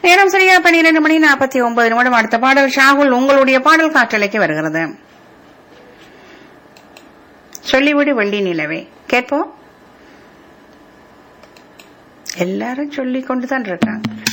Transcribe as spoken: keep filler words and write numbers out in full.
நேரம் சரியா பன்னிரண்டு மணி நாற்பத்தி ஒன்பது நிமிடம். அடுத்த பாடல் ஷாகுல் உங்களுடைய பாடல் காற்றலைக்கு வருகிறது. சொல்லிவிடு வெள்ளி நிலவே கேட்போம். எல்லாரும் சொல்லிக் கொண்டுதான் இருக்காங்க.